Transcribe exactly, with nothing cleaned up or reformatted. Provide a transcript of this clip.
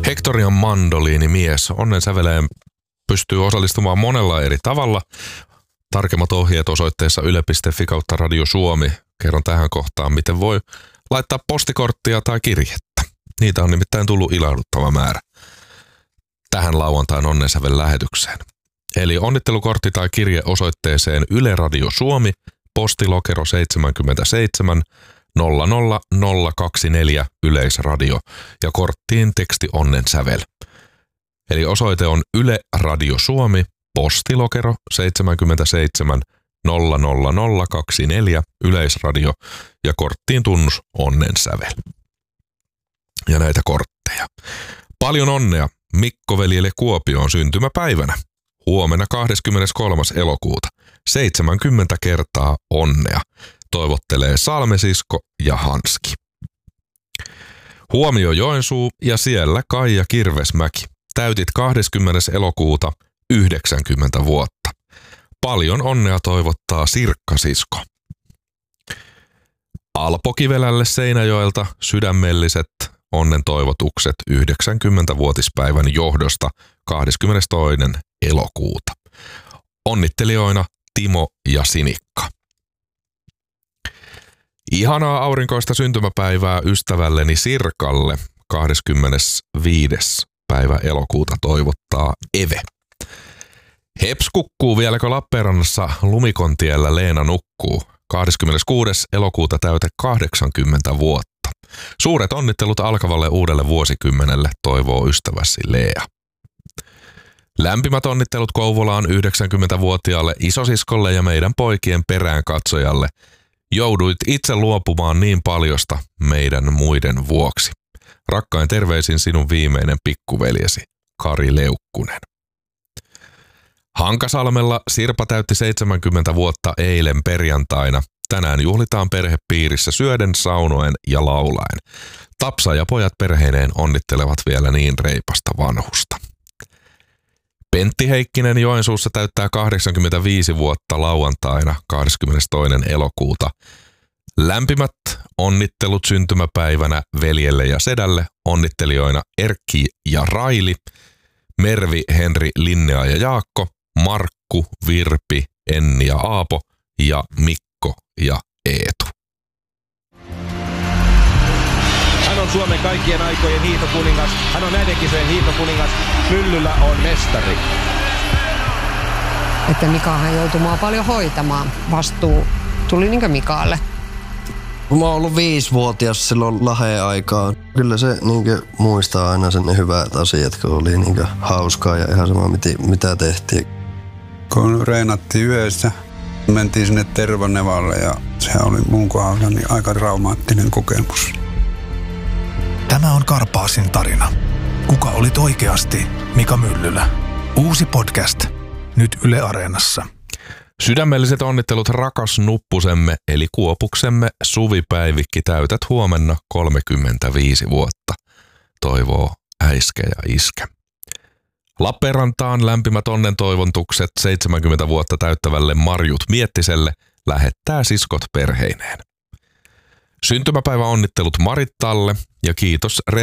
Hectorian mandoliinimies onnen säveleen pystyy osallistumaan monella eri tavalla. Tarkemmat ohjeet osoitteessa yle piste fi kautta Radio Suomi. Kerron tähän kohtaan, miten voi laittaa postikorttia tai kirjettä. Niitä on nimittäin tullut ilahduttava määrä tähän lauantain onnensävel lähetykseen. Eli onnittelukortti tai kirje osoitteeseen Yle Radio Suomi, postilokero seitsemänkymmentäseitsemän nolla nolla nolla kaksikymmentäneljä Yleisradio ja korttiin teksti onnensävel. Eli osoite on Yle Radio Suomi, postilokero seitsemänkymmentäseitsemän nolla nolla nolla kaksikymmentäneljä Yleisradio ja korttiin tunnus onnensävel. Ja näitä kortteja. Paljon onnea Mikko-veljelle Kuopioon syntymäpäivänä. Huomenna kahdeskymmeneskolmas elokuuta. seitsemänkymmentä kertaa onnea. Toivottelee Salmesisko ja Hanski. Huomio Joensuu ja siellä Kaija Kirvesmäki. Täytit kahdeskymmenes elokuuta yhdeksänkymmentä vuotta. Paljon onnea toivottaa Sirkka-sisko. Alpo Kivelälle Seinäjoelta sydämelliset onnen toivotukset yhdeksänkymmenvuotispäivän johdosta kahdeskymmenestoinen elokuuta. Onnittelijoina Timo ja Sinikka. Ihanaa aurinkoista syntymäpäivää ystävälleni Sirkalle. kahdeskymmenesviides päivä elokuuta toivottaa Eve. Heps kukkuu, vieläkö Lappeenrannassa Lumikontiellä Leena nukkuu. kahdeskymmeneskuudes elokuuta täyte kahdeksankymmentä vuotta. Suuret onnittelut alkavalle uudelle vuosikymmenelle, toivoo ystäväsi Lea. Lämpimät onnittelut Kouvolaan yhdeksänkymmentävuotiaalle isosiskolle ja meidän poikien perään katsojalle. Jouduit itse luopumaan niin paljosta meidän muiden vuoksi. Rakkain terveisin sinun viimeinen pikkuveljesi, Kari Leukkunen. Hankasalmella Sirpa täytti seitsemänkymmentä vuotta eilen perjantaina. Tänään juhlitaan perhepiirissä syöden, saunoen ja laulaen. Tapsa ja pojat perheineen onnittelevat vielä niin reipasta vanhusta. Pentti Heikkinen Joensuussa täyttää kahdeksankymmentäviisi vuotta lauantaina kahdeskymmenestoinen elokuuta. Lämpimät onnittelut syntymäpäivänä veljelle ja sedälle, onnittelijoina Erkki ja Raili, Mervi, Henri, Linnea ja Jaakko, Markku, Virpi, Enni ja Aapo ja Mikko ja Eetu. Hän on Suomen kaikkien aikojen hiihtokuningas. Hän on näiden kisojen hiihtokuningas. Myllyllä on mestari. Että Mikahan joutui mua paljon hoitamaan. Vastuu tuli niinkö Mikaalle? Mä oon ollut viisivuotias silloin Laheen aikaan. Kyllä se niinkö muistaa aina sen ne hyvät asiat, kun oli niinkö hauskaa ja ihan sama mitä tehtiin. Kun reenattiin yhdessä, mentiin sinne Tervanevalle ja se oli mun kohdalla niin aika traumaattinen kokemus. Tämä on Karpaasin tarina. Kuka olit oikeasti Mika Myllylä? Uusi podcast. Nyt Yle Areenassa. Sydämelliset onnittelut rakas nuppusemme eli Kuopuksemme Suvi Päivikki, täytät huomenna kolmekymmentäviisi vuotta. Toivoo äiskä ja iskä. Lappeenrantaan lämpimät onnen toivontukset seitsemänkymmentä vuotta täyttävälle Marjut Miettiselle lähettää siskot perheineen. Syntymäpäivä onnittelut Marittalle ja kiitos